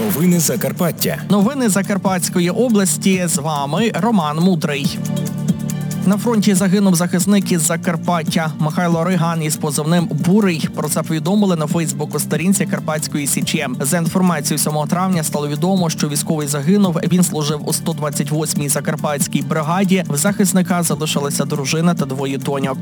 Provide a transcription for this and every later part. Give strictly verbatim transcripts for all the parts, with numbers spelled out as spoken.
Новини Закарпаття. Новини Закарпатської області. З вами Роман Мудрий. На фронті загинув захисник із Закарпаття Михайло Риган із позивним «Бурий». Про це повідомили на Фейсбук-сторінці Карпатської Січі. За інформацією, сьомого травня стало відомо, що військовий загинув. Він служив у сто двадцять восьмій Закарпатській бригаді. В захисника залишилася дружина та двоє доньок.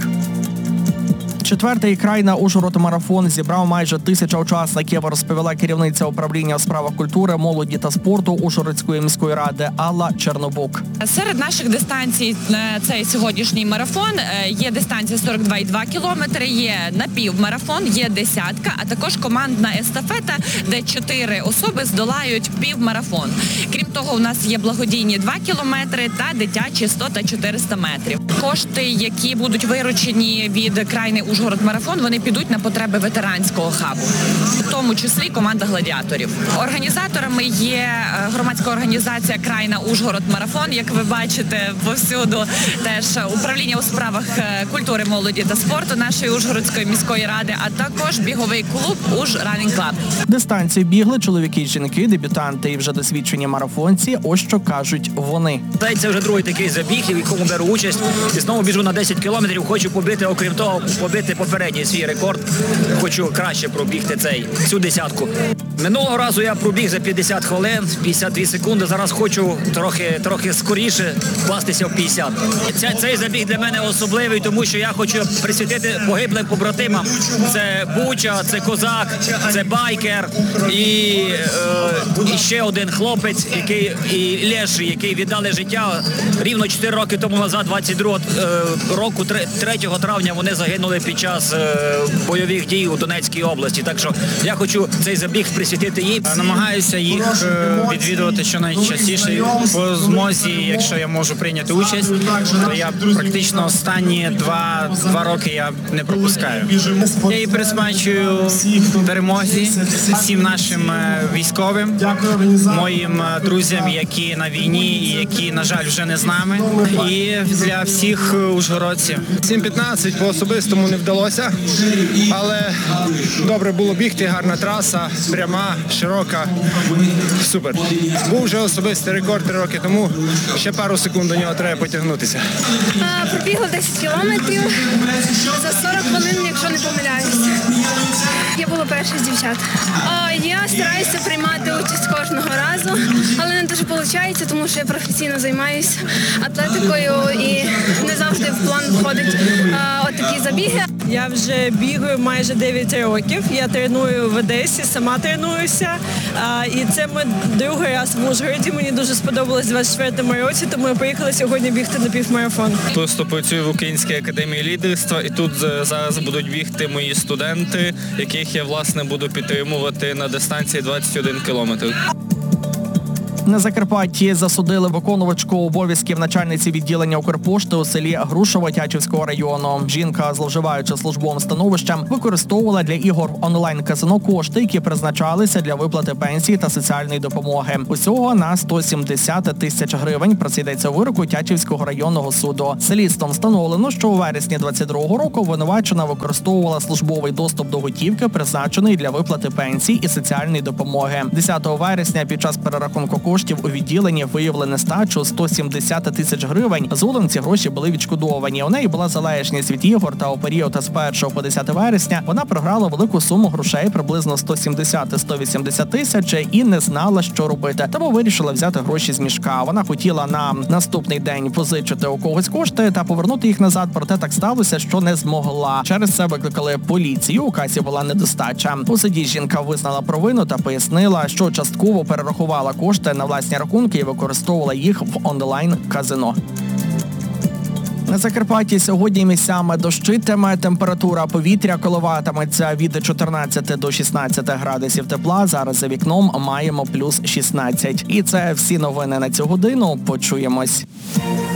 Четвертий край на Ужгород-марафон зібрав майже тисяча учасників, розповіла керівниця управління у справах культури, молоді та спорту Ужгородської міської ради Алла Чернобук. Серед наших дистанцій цей сьогоднішній марафон є дистанція сорок два і два кілометри, є напівмарафон, є десятка, а також командна естафета, де чотири особи здолають півмарафон. Крім того, у нас є благодійні два кілометри та дитячі сто та чотириста метрів. Кошти, які будуть виручені від крайний Ужгород-марафон, вони підуть на потреби ветеранського хабу, в тому числі команда гладіаторів. Організаторами є громадська організація «Крайна Ужгород-марафон», як ви бачите повсюду, теж управління у справах культури, молоді та спорту нашої Ужгородської міської ради, а також біговий клуб «Уж Ранінг Клаб». Дистанцію бігли чоловіки і жінки, дебютанти і вже досвідчені марафонці. Ось що кажуть вони. Це вже другий такий забіг, в якому беру участь. І знову біжу на десять кілометрів. Хочу побити, окрім того, побити попередній свій рекорд. Хочу краще пробігти цей, цю десятку. Минулого разу я пробіг за п'ятдесят хвилин, п'ятдесят дві секунди. Зараз хочу трохи, трохи скоріше вкластися в п'ятдесят. Цей, цей забіг для мене особливий, тому що я хочу присвятити погиблим побратимам. Це Буча, це Козак, це Байкер і, е, і ще один хлопець, який, і Леший, який віддали життя рівно чотири роки тому назад, двадцять другого року, третього травня, вони загинули під час е, бойових дій у Донецькій області. Так що я хочу цей забіг присвятити їм. Намагаюся їх відвідувати щонайчастіше по змозі, якщо я можу прийняти участь, то я практично останні два, два роки я не пропускаю. Я її присвячую перемозі всім нашим військовим, моїм друзям, які на війні і які, на жаль, вже не з нами, і для всіх ужгородців. сім п'ятнадцять по особистому не вдалося, але добре було бігти, гарна траса, пряма, широка, супер. Був вже особистий рекорд три роки тому, ще пару секунд до нього треба потягнутися. Пробігла десять кілометрів за сорок хвилин, якщо не помиляюся. Я була перша з дівчат. Я стараюся приймати участь кожного разу, але не дуже виходить, тому що я професійно займаюся атлетикою і не завжди в план входить отакі забіги. Я вже бігаю майже дев'ять років, я треную в Одесі, сама тренуюся. І це мій другий раз в Ужгороді, мені дуже сподобалось у двадцять четвертому році, тому я приїхала сьогодні бігти на півмарафон. Просто працюю в Українській академії лідерства, і тут зараз будуть бігти мої студенти, яких я, власне, буду підтримувати на дистанції двадцять один кілометр. На Закарпатті засудили виконувачку обов'язків начальниці відділення Укрпошти у селі Грушово Тячівського району. Жінка, зловживаючи службовим становищем, використовувала для ігор онлайн-казино кошти, які призначалися для виплати пенсії та соціальної допомоги. Усього на сто сімдесят тисяч гривень. Про це йдеться у вироку Тячівського районного суду. Слідством встановлено, що у вересні двадцять другого року обвинувачена використовувала службовий доступ до готівки, призначений для виплати пенсії і соціальної допомоги. десятого вересня під час перерахунку коштів у відділенні виявили нестачу сто сімдесят тисяч гривень. Згодом ці гроші були відшкодовані. У неї була залежність від ігор, та у період з першого по десяте вересня вона програла велику суму грошей, приблизно сто сімдесят - сто вісімдесят тисяч, і не знала, що робити. Тому вирішила взяти гроші з мішка. Вона хотіла на наступний день позичити у когось кошти та повернути їх назад, проте так сталося, що не змогла. Через це викликали поліцію, у касі була недостача. У суді жінка визнала провину та пояснила, що частково перерахувала кошти на власні рахунки і використовувала їх в онлайн-казино. На Закарпатті сьогодні місцями дощитиме, температура повітря коливатиметься від чотирнадцяти до шістнадцяти градусів тепла. Зараз за вікном маємо плюс шістнадцять. І це всі новини на цю годину. Почуємось.